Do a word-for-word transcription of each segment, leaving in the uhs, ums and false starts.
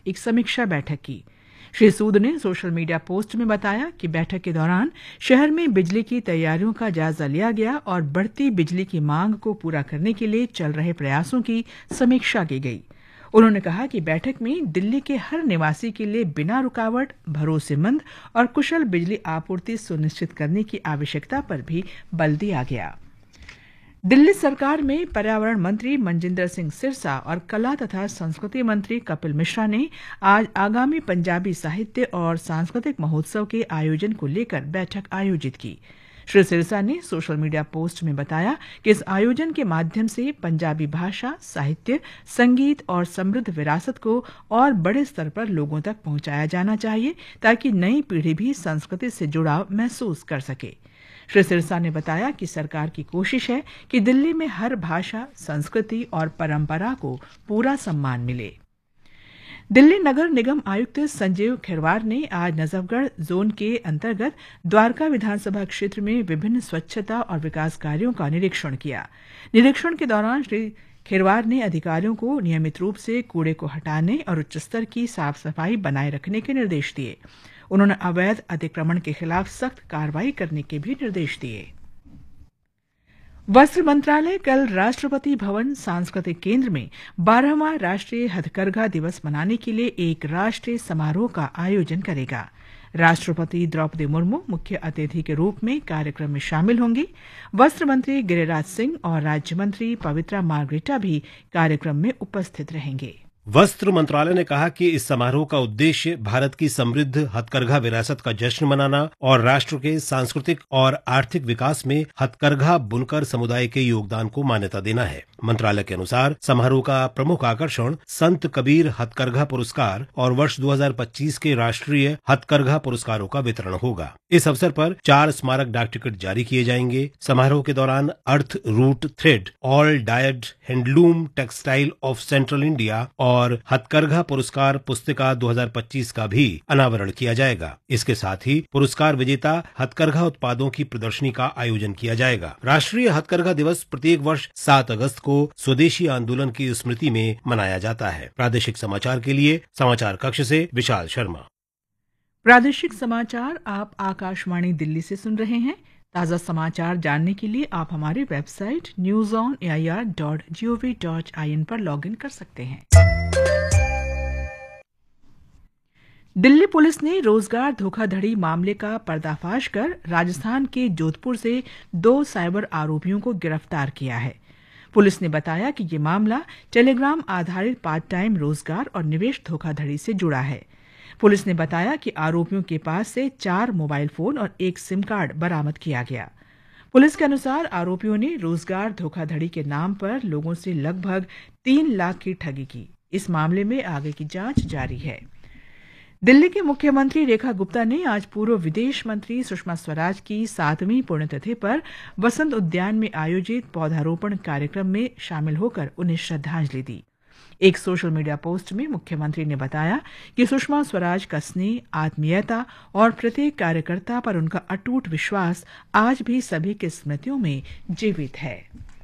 एक समीक्षा बैठक की। श्री सूद ने सोशल मीडिया पोस्ट में बताया कि बैठक के दौरान शहर में बिजली की तैयारियों का जायजा लिया गया और बढ़ती बिजली की मांग को पूरा करने के लिए चल रहे प्रयासों की समीक्षा की गई। उन्होंने कहा कि बैठक में दिल्ली के हर निवासी के लिए बिना रुकावट, भरोसेमंद और कुशल बिजली आपूर्ति सुनिश्चित करने की आवश्यकता पर भी बल दिया गया। दिल्ली सरकार में पर्यावरण मंत्री मनजिंदर सिंह सिरसा और कला तथा संस्कृति मंत्री कपिल मिश्रा ने आज आगामी पंजाबी साहित्य और सांस्कृतिक महोत्सव के आयोजन को लेकर बैठक आयोजित की। श्री सिरसा ने सोशल मीडिया पोस्ट में बताया कि इस आयोजन के माध्यम से पंजाबी भाषा, साहित्य, संगीत और समृद्ध विरासत को और बड़े स्तर पर लोगों तक पहुंचाया जाना चाहिए ताकि नई पीढ़ी भी संस्कृति से जुड़ाव महसूस कर सके। श्री सिरसा ने बताया कि सरकार की कोशिश है कि दिल्ली में हर भाषा, संस्कृति और परंपरा को पूरा सम्मान मिले। दिल्ली नगर निगम आयुक्त संजीव खिरवार ने आज नजफगढ़ जोन के अंतर्गत द्वारका विधानसभा क्षेत्र में विभिन्न स्वच्छता और विकास कार्यों का निरीक्षण किया। निरीक्षण के दौरान श्री खिरवार ने अधिकारियों को नियमित रूप से कूड़े को हटाने और उच्च स्तर की साफ सफाई बनाए रखने के निर्देश दिए। उन्होंने अवैध अतिक्रमण के खिलाफ सख्त कार्रवाई करने के भी निर्देश दिए। वस्त्र मंत्रालय कल राष्ट्रपति भवन सांस्कृतिक केंद्र में बारहवां राष्ट्रीय हथकरघा दिवस मनाने के लिए एक राष्ट्रीय समारोह का आयोजन करेगा। राष्ट्रपति द्रौपदी मुर्मू मुख्य अतिथि के रूप में कार्यक्रम में शामिल होंगी। वस्त्र मंत्री गिरिराज सिंह और राज्य मंत्री पवित्रा मार्ग्रेटा भी कार्यक्रम में उपस्थित रहेंगे। वस्त्र मंत्रालय ने कहा कि इस समारोह का उद्देश्य भारत की समृद्ध हथकरघा विरासत का जश्न मनाना और राष्ट्र के सांस्कृतिक और आर्थिक विकास में हथकरघा बुनकर समुदाय के योगदान को मान्यता देना है। मंत्रालय के अनुसार समारोह का प्रमुख आकर्षण संत कबीर हथकरघा पुरस्कार और वर्ष दो हज़ार पच्चीस के राष्ट्रीय हथकरघा पुरस्कारों का वितरण होगा। इस अवसर पर चार स्मारक डाक टिकट जारी किए जाएंगे। समारोह के दौरान अर्थ root thread, all died handloom textile of central India और हथकरघा पुरस्कार पुस्तिका दो हज़ार पच्चीस का भी अनावरण किया जाएगा। इसके साथ ही पुरस्कार विजेता हथकरघा उत्पादों की प्रदर्शनी का आयोजन किया जाएगा। राष्ट्रीय हथकरघा दिवस प्रत्येक वर्ष सात अगस्त को स्वदेशी आंदोलन की स्मृति में मनाया जाता है। प्रादेशिक समाचार के लिए समाचार कक्ष से विशाल शर्मा। प्रादेशिक समाचार आप आकाशवाणी दिल्ली से सुन रहे हैं। ताज़ा समाचार जानने के लिए आप हमारी website news on A I R dot G O V dot I N पर लॉग इन कर सकते हैं। दिल्ली पुलिस ने रोजगार धोखाधड़ी मामले का पर्दाफाश कर राजस्थान के जोधपुर से दो साइबर आरोपियों को गिरफ्तार किया है। पुलिस ने बताया कि ये मामला टेलीग्राम आधारित पार्ट टाइम रोजगार और निवेश धोखाधड़ी से जुड़ा है। पुलिस ने बताया कि आरोपियों के पास से चार मोबाइल फोन और एक सिम कार्ड बरामद किया गया। पुलिस के अनुसार आरोपियों ने रोजगार धोखाधड़ी के नाम पर लोगों से लगभग तीन लाख की ठगी की। इस मामले में आगे की जांच जारी है। दिल्ली के मुख्यमंत्री रेखा गुप्ता ने आज पूर्व विदेश मंत्री सुषमा स्वराज की सातवीं पुण्यतिथि पर वसंत उद्यान में आयोजित पौधारोपण कार्यक्रम में शामिल होकर उन्हें श्रद्धांजलि दी। एक सोशल मीडिया पोस्ट में मुख्यमंत्री ने बताया कि सुषमा स्वराज का स्नेह, आत्मीयता और प्रत्येक कार्यकर्ता पर उनका अटूट विश्वास आज भी सभी की स्मृतियों में जीवित है।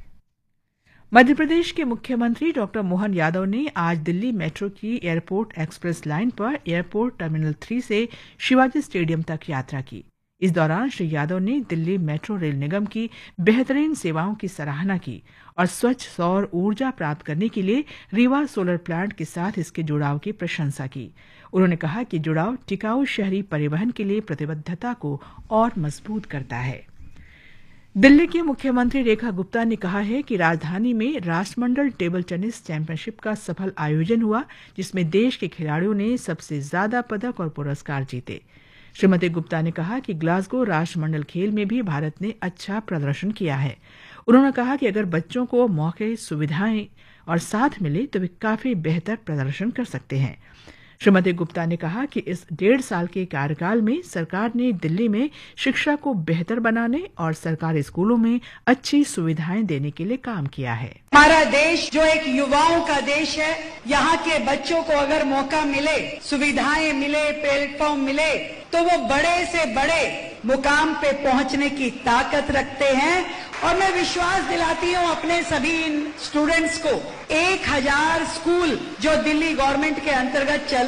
मध्य प्रदेश के मुख्यमंत्री डॉक्टर मोहन यादव ने आज दिल्ली मेट्रो की एयरपोर्ट एक्सप्रेस लाइन पर एयरपोर्ट टर्मिनल थ्री से शिवाजी स्टेडियम तक यात्रा की। इस दौरान श्री यादव ने दिल्ली मेट्रो रेल निगम की बेहतरीन सेवाओं की सराहना की और स्वच्छ सौर ऊर्जा प्राप्त करने के लिए रीवा सोलर प्लांट के साथ इसके जुड़ाव की प्रशंसा की। उन्होंने कहा कि जुड़ाव टिकाऊ शहरी परिवहन के लिए प्रतिबद्धता को और मजबूत करता है। दिल्ली के मुख्यमंत्री रेखा गुप्ता ने कहा है कि राजधानी में राष्ट्रमंडल टेबल टेनिस चैंपियनशिप का सफल आयोजन हुआ, जिसमें देश के खिलाड़ियों ने सबसे ज्यादा पदक और पुरस्कार जीते। श्रीमती गुप्ता ने कहा कि ग्लासगो राष्ट्रमंडल खेल में भी भारत ने अच्छा प्रदर्शन किया है। उन्होंने कहा कि अगर बच्चों को मौके, सुविधाएं और साथ मिले तो वे काफी बेहतर प्रदर्शन कर सकते हैं। श्रीमती गुप्ता ने कहा कि इस डेढ़ साल के कार्यकाल में सरकार ने दिल्ली में शिक्षा को बेहतर बनाने और सरकारी स्कूलों में अच्छी सुविधाएं देने के लिए काम किया है। हमारा देश जो एक युवाओं का देश है, यहाँ के बच्चों को अगर मौका मिले, सुविधाएं मिले, प्लेटफॉर्म मिले, तो वो बड़े से बड़े मुकाम पे पहुंचने की ताकत रखते हैं। और मैं विश्वास दिलाती हूँ अपने सभी स्टूडेंट्स को, एक हजार स्कूल जो दिल्ली गवर्नमेंट के अंतर्गत चल